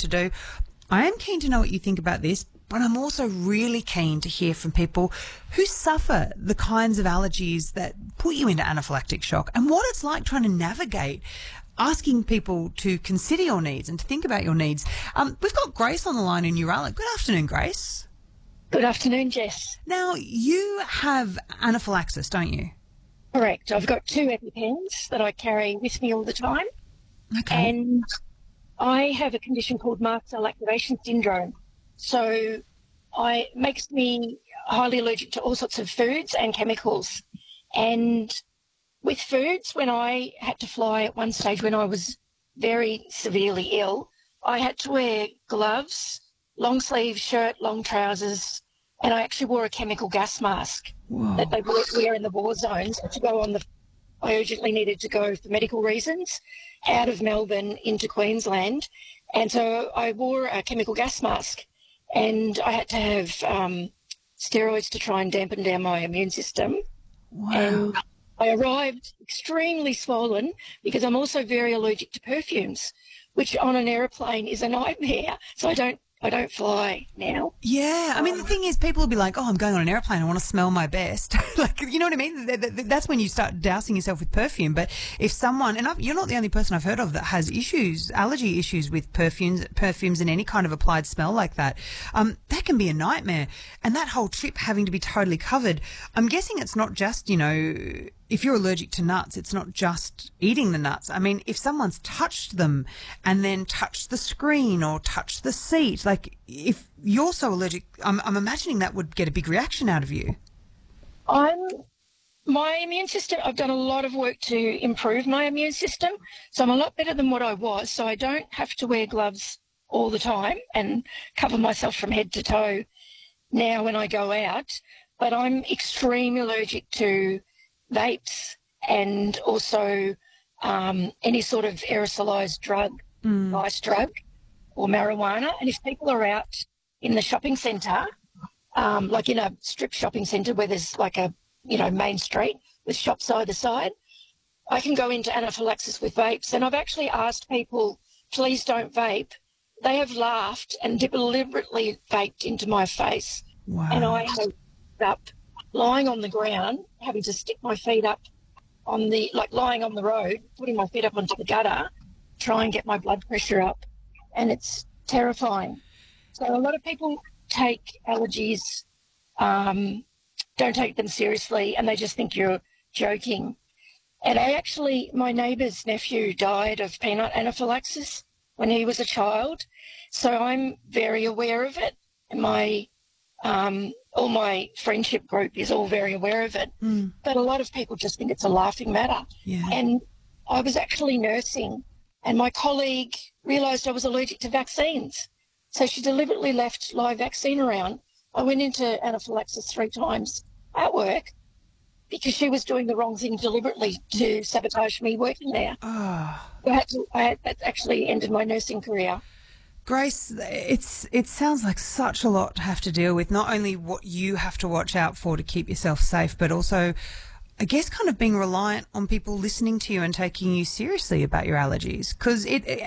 to do. I am keen to know what you think about this, but I'm also really keen to hear from people who suffer the kinds of allergies that put you into anaphylactic shock and what it's like trying to navigate asking people to consider your needs and to think about your needs. We've got Grace on the line in Uralla. Good afternoon, Grace. Good afternoon, Jess. Now, you have anaphylaxis, don't you? Correct. I've got 2 EpiPens that I carry with me all the time. Okay. And I have a condition called mast cell activation syndrome. So it makes me highly allergic to all sorts of foods and chemicals. And with foods, when I had to fly at one stage when I was very severely ill, I had to wear gloves, long sleeve shirt, long trousers, and I actually wore a chemical gas mask that they wear in the war zones to go on I urgently needed to go for medical reasons out of Melbourne into Queensland. And so I wore a chemical gas mask and I had to have steroids to try and dampen down my immune system. Wow. And I arrived extremely swollen because I'm also very allergic to perfumes, which on an aeroplane is a nightmare. So I don't fly now. Yeah. I mean, the thing is, people will be like, oh, I'm going on an airplane. I want to smell my best. Like, you know what I mean? That's when you start dousing yourself with perfume. But if someone, and you're not the only person I've heard of that has allergy issues with perfumes and any kind of applied smell like that, that can be a nightmare. And that whole trip having to be totally covered, I'm guessing it's not just, if you're allergic to nuts, it's not just eating the nuts. I mean, if someone's touched them and then touched the screen or touched the seat, like if you're so allergic, I'm imagining that would get a big reaction out of you. My immune system, I've done a lot of work to improve my immune system. So I'm a lot better than what I was. So I don't have to wear gloves all the time and cover myself from head to toe now when I go out. But I'm extremely allergic to vapes and also any sort of aerosolized drug, ice drug or marijuana. And if people are out in the shopping centre, like in a strip shopping centre where there's like a, main street with shops either side, I can go into anaphylaxis with vapes. And I've actually asked people, please don't vape. They have laughed and deliberately vaped into my face. Wow. And I have up lying on the ground, having to stick my feet up lying on the road, putting my feet up onto the gutter, try and get my blood pressure up. And it's terrifying. So a lot of people take allergies, don't take them seriously, and they just think you're joking. And my neighbour's nephew died of peanut anaphylaxis when he was a child. So I'm very aware of it. And all my friendship group is all very aware of it. But a lot of people just think it's a laughing matter. Yeah. And I was actually nursing, and my colleague realised I was allergic to vaccines. So she deliberately left live vaccine around. I went into anaphylaxis 3 times at work because she was doing the wrong thing deliberately to sabotage me working there. Oh. That actually ended my nursing career. Grace, it sounds like such a lot to have to deal with, not only what you have to watch out for to keep yourself safe, but also, I guess, kind of being reliant on people listening to you and taking you seriously about your allergies. Because,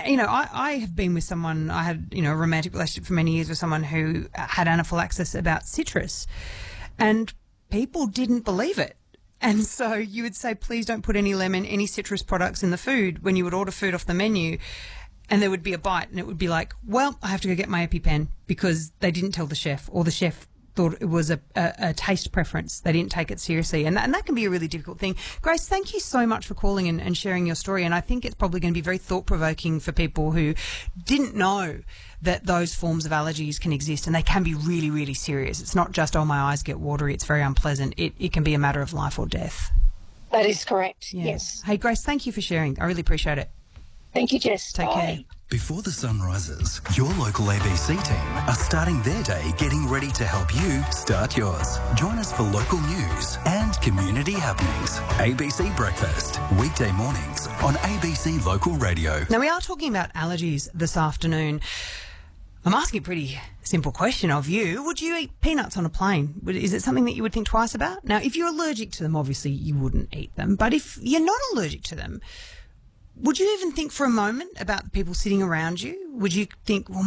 I have been with someone, I had, a romantic relationship for many years with someone who had anaphylaxis about citrus, and people didn't believe it. And so you would say, please don't put any lemon, any citrus products in the food when you would order food off the menu. And there would be a bite and it would be like, well, I have to go get my EpiPen because they didn't tell the chef, or the chef thought it was a taste preference. They didn't take it seriously. And that can be a really difficult thing. Grace, thank you so much for calling and sharing your story. And I think it's probably going to be very thought-provoking for people who didn't know that those forms of allergies can exist, and they can be really, really serious. It's not just, oh, my eyes get watery, it's very unpleasant. It can be a matter of life or death. That is correct, Yeah. yes. Hey, Grace, thank you for sharing. I really appreciate it. Thank you, Jess. Take Bye. care. Before the sun rises, your local ABC team are starting their day getting ready to help you start yours. Join us for local news and community happenings. ABC Breakfast, weekday mornings on ABC Local Radio. Now, we are talking about allergies this afternoon. I'm asking a pretty simple question of you. Would you eat peanuts on a plane? Is it something that you would think twice about? Now, if you're allergic to them, obviously you wouldn't eat them. But if you're not allergic to them, would you even think for a moment about the people sitting around you? Would you think, well,